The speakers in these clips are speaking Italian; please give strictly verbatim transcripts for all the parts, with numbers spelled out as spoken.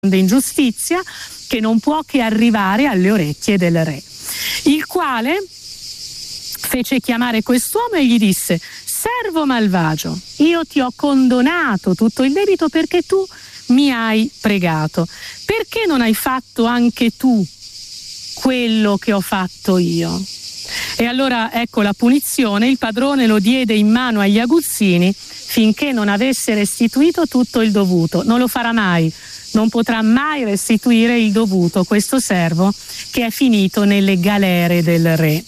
ingiustizia che non può che arrivare alle orecchie del re, il quale fece chiamare quest'uomo e gli disse: servo malvagio, io ti ho condonato tutto il debito perché tu mi hai pregato. Perché non hai fatto anche tu quello che ho fatto io? E allora ecco la punizione: il padrone lo diede in mano agli aguzzini finché non avesse restituito tutto il dovuto. Non lo farà mai, non potrà mai restituire il dovuto questo servo che è finito nelle galere del re.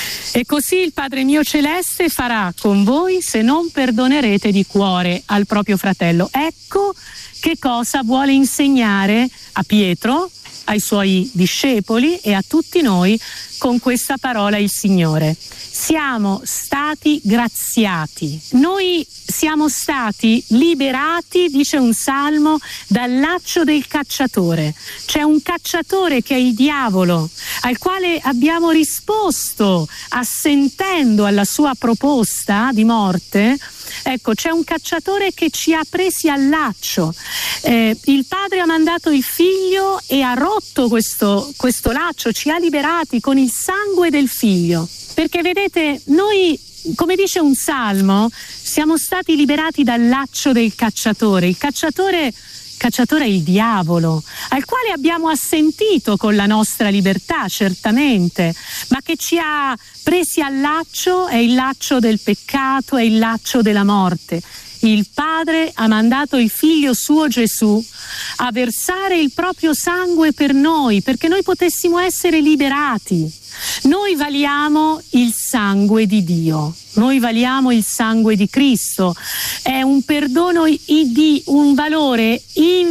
E così il Padre mio celeste farà con voi se non perdonerete di cuore al proprio fratello. Ecco che cosa vuole insegnare a Pietro, ai suoi discepoli e a tutti noi con questa parola il Signore. Siamo stati graziati, noi siamo stati liberati, dice un salmo, dal laccio del cacciatore. C'è un cacciatore che è il diavolo, al quale abbiamo risposto assentendo alla sua proposta di morte. Ecco, c'è un cacciatore che ci ha presi al laccio. Eh, il padre ha mandato il figlio e ha rotto questo, questo laccio, ci ha liberati con il sangue del figlio. Perché vedete, noi, come dice un salmo, siamo stati liberati dal laccio del cacciatore. Il cacciatore, cacciatore è il diavolo, al quale abbiamo assentito con la nostra libertà, certamente, ma che ci ha presi al laccio, è il laccio del peccato, è il laccio della morte. Il Padre ha mandato il Figlio suo Gesù a versare il proprio sangue per noi, perché noi potessimo essere liberati. Noi valiamo il sangue di Dio, noi valiamo il sangue di Cristo, è un perdono di un valore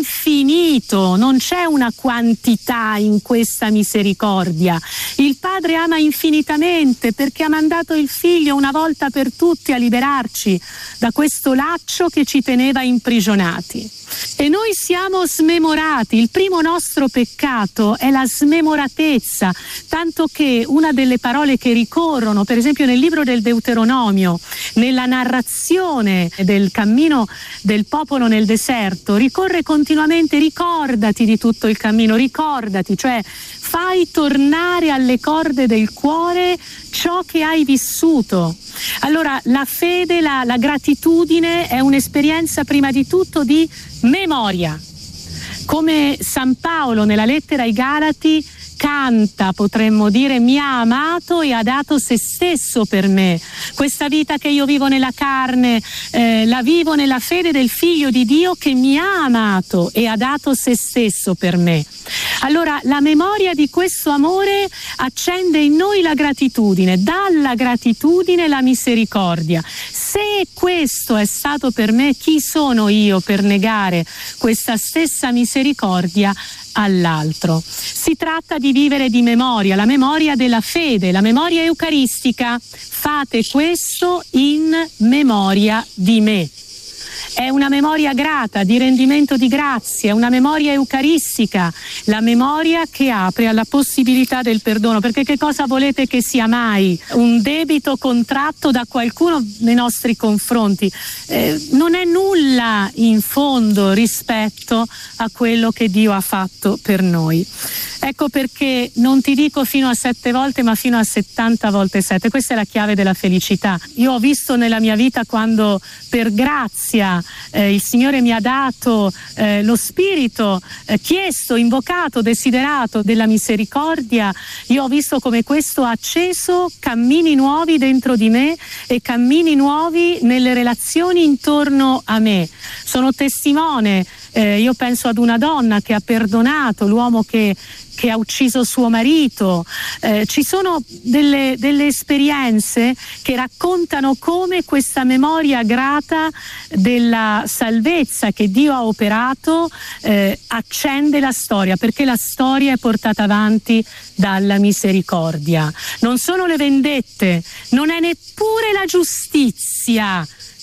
infinito, non c'è una quantità in questa misericordia. Il Padre ama infinitamente perché ha mandato il Figlio una volta per tutte a liberarci da questo laccio che ci teneva imprigionati. E noi siamo smemorati. Il primo nostro peccato è la smemoratezza, tanto che una delle parole che ricorrono, per esempio nel libro del Deuteronomio, nella narrazione del cammino del popolo nel deserto, ricorre continuamente: ricordati di tutto il cammino, ricordati, cioè fai tornare alle corde del cuore ciò che hai vissuto. Allora la fede, la, la gratitudine è un'esperienza prima di tutto di memoria. Come San Paolo nella lettera ai Galati canta, potremmo dire: mi ha amato e ha dato se stesso per me. Questa vita che io vivo nella carne, eh, la vivo nella fede del Figlio di Dio che mi ha amato e ha dato se stesso per me. Allora la memoria di questo amore accende in noi la gratitudine, dalla gratitudine la misericordia. Se questo è stato per me, chi sono io per negare questa stessa misericordia all'altro? Si tratta di vivere di memoria, la memoria della fede, la memoria eucaristica. Fate questo in memoria di me. È una memoria grata, di rendimento di grazie, è una memoria eucaristica, la memoria che apre alla possibilità del perdono. Perché che cosa volete che sia mai? Un debito contratto da qualcuno nei nostri confronti eh, non è nulla in fondo rispetto a quello che Dio ha fatto per noi. Ecco perché non ti dico fino a sette volte, ma fino a settanta volte sette. Questa è la chiave della felicità. Io ho visto nella mia vita, quando per grazia eh, il Signore mi ha dato eh, lo spirito eh, chiesto, invocato, desiderato della misericordia, io ho visto come questo ha acceso cammini nuovi dentro di me e cammini nuovi nelle relazioni intorno a me. Sono testimone, eh, io penso ad una donna che ha perdonato l'uomo che che ha ucciso suo marito. Eh, ci sono delle, delle esperienze che raccontano come questa memoria grata della salvezza che Dio ha operato eh, accende la storia, perché la storia è portata avanti dalla misericordia. Non sono le vendette, non è neppure la giustizia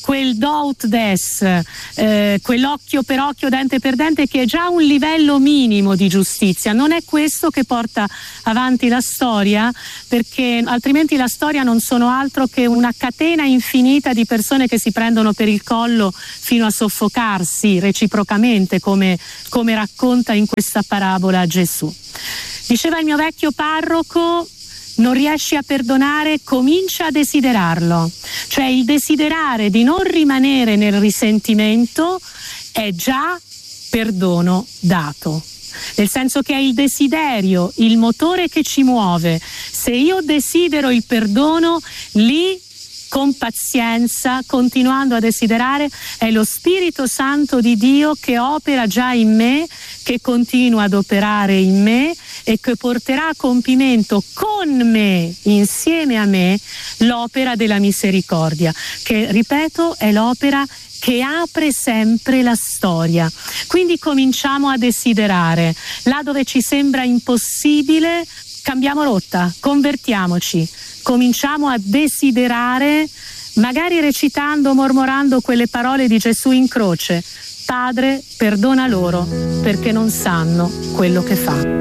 quel do ut des, eh, quell'occhio per occhio, dente per dente, che è già un livello minimo di giustizia. Non è questo che porta avanti la storia, perché altrimenti la storia non sono altro che una catena infinita di persone che si prendono per il collo fino a soffocarsi reciprocamente, come, come racconta in questa parabola Gesù. Diceva il mio vecchio parroco: non riesci a perdonare, comincia a desiderarlo. Cioè il desiderare di non rimanere nel risentimento è già perdono dato. Nel senso che è il desiderio, il motore che ci muove. Se io desidero il perdono, lì con pazienza, continuando a desiderare, è lo Spirito Santo di Dio che opera già in me, che continua ad operare in me e che porterà a compimento con me, insieme a me, l'opera della misericordia, che, ripeto, è l'opera che apre sempre la storia. Quindi cominciamo a desiderare. Là dove ci sembra impossibile, cambiamo rotta, convertiamoci, cominciamo a desiderare, magari recitando, mormorando quelle parole di Gesù in croce: Padre, perdona loro, perché non sanno quello che fanno.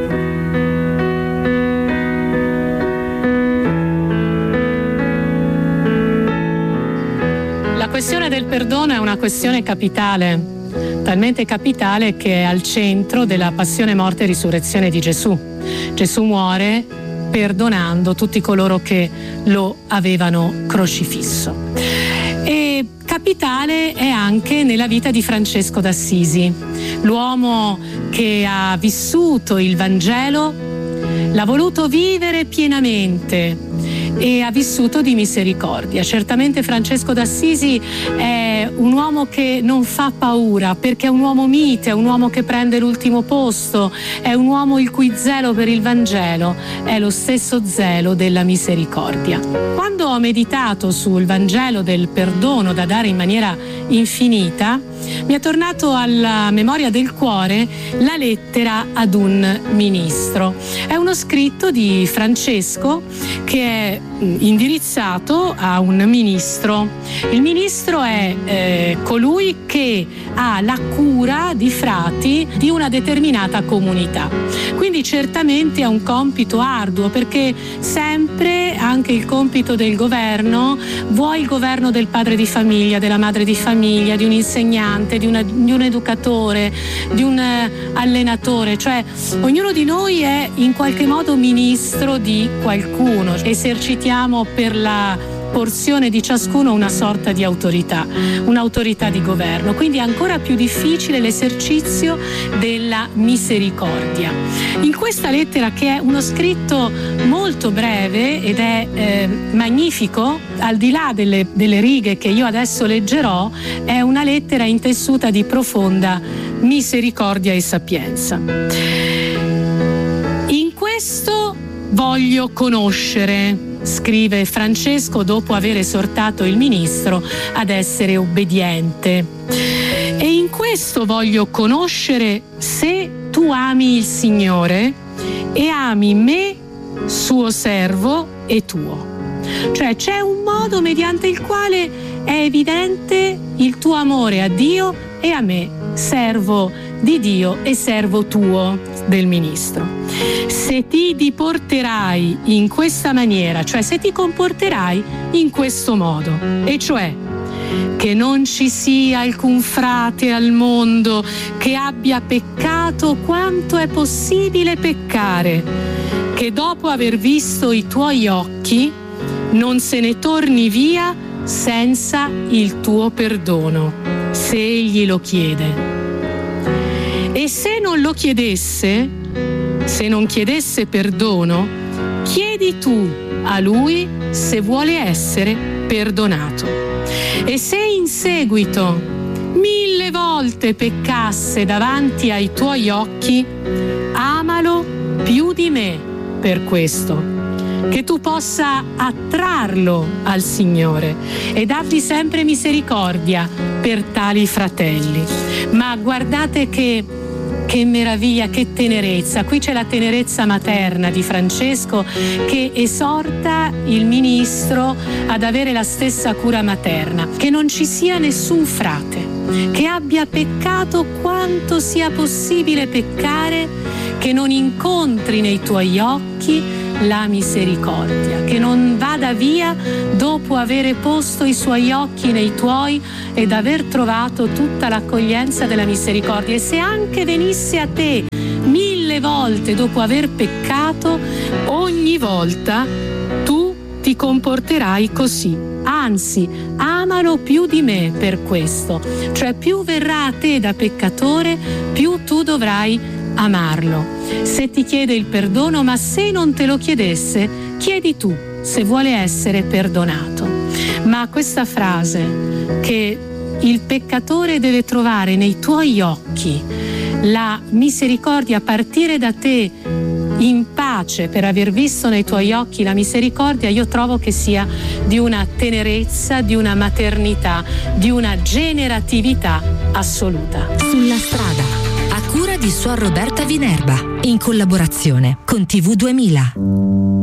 La questione del perdono è una questione capitale, talmente capitale che è al centro della passione, morte e risurrezione di Gesù. Gesù muore perdonando tutti coloro che lo avevano crocifisso. E capitale è anche nella vita di Francesco d'Assisi, l'uomo che ha vissuto il Vangelo, l'ha voluto vivere pienamente e ha vissuto di misericordia. Certamente Francesco d'Assisi è un uomo che non fa paura, perché è un uomo mite, è un uomo che prende l'ultimo posto, è un uomo il cui zelo per il Vangelo è lo stesso zelo della misericordia. Quando ho meditato sul Vangelo del perdono da dare in maniera infinita, mi è tornato alla memoria del cuore la lettera ad un ministro. È uno scritto di Francesco che è indirizzato a un ministro. Il ministro è eh, colui che ha la cura di frati di una determinata comunità. Quindi certamente è un compito arduo, perché sempre anche il compito del governo, vuoi il governo del padre di famiglia, della madre di famiglia, di un insegnante, di, una, di un educatore, di un allenatore, cioè ognuno di noi è in qualche modo ministro di qualcuno. Esercitiamo per la porzione di ciascuno una sorta di autorità, un'autorità di governo. Quindi è ancora più difficile l'esercizio della misericordia. In questa lettera, che è uno scritto molto breve ed è eh, magnifico, al di là delle, delle righe che io adesso leggerò, è una lettera intessuta di profonda misericordia e sapienza. In questo voglio conoscere, scrive Francesco dopo aver esortato il ministro ad essere obbediente. E in questo voglio conoscere se tu ami il Signore e ami me, suo servo e tuo. Cioè c'è un modo mediante il quale è evidente il tuo amore a Dio e a me, servo di Dio e servo tuo, del ministro. Se ti diporterai in questa maniera, cioè se ti comporterai in questo modo, e cioè che non ci sia alcun frate al mondo che abbia peccato quanto è possibile peccare, che dopo aver visto i tuoi occhi non se ne torni via senza il tuo perdono, se egli lo chiede. E se non lo chiedesse, se non chiedesse perdono, chiedi tu a lui se vuole essere perdonato. E se in seguito mille volte peccasse davanti ai tuoi occhi, amalo più di me per questo, che tu possa attrarlo al Signore e dargli sempre misericordia per tali fratelli. Ma guardate che che meraviglia, che tenerezza. Qui c'è la tenerezza materna di Francesco che esorta il ministro ad avere la stessa cura materna, che non ci sia nessun frate che abbia peccato quanto sia possibile peccare, che non incontri nei tuoi occhi la misericordia, che non vada via dopo avere posto i suoi occhi nei tuoi ed aver trovato tutta l'accoglienza della misericordia. E se anche venisse a te mille volte dopo aver peccato, ogni volta tu ti comporterai così. Anzi, amalo più di me per questo, cioè più verrà a te da peccatore, più tu dovrai amarlo. Se ti chiede il perdono, ma se non te lo chiedesse, chiedi tu se vuole essere perdonato. Ma questa frase che il peccatore deve trovare nei tuoi occhi la misericordia a partire da te, in pace per aver visto nei tuoi occhi la misericordia, io trovo che sia di una tenerezza, di una maternità, di una generatività assoluta. Sulla strada, a cura di Suor Roberta Vinerba, in collaborazione con T V duemila.